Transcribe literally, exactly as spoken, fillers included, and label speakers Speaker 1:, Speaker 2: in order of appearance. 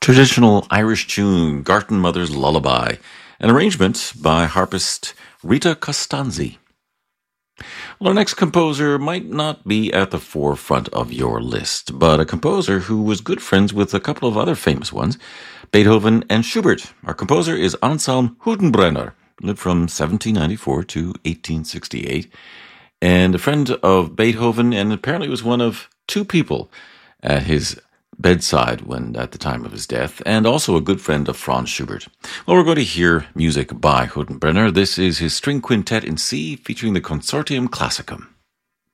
Speaker 1: Traditional Irish tune, Garton Mother's Lullaby, an arrangement by harpist Rita Costanzi. Well, our next composer might not be at the forefront of your list, but a composer who was good friends with a couple of other famous ones, Beethoven and Schubert. Our composer is Anselm Hüttenbrenner, lived from seventeen ninety-four to eighteen sixty-eight, and a friend of Beethoven, and apparently was one of two people at his bedside when at the time of his death, and also a good friend of Franz Schubert. Well, we're going to hear music by Hüttenbrenner. This is his string quintet in C featuring the Consortium Classicum.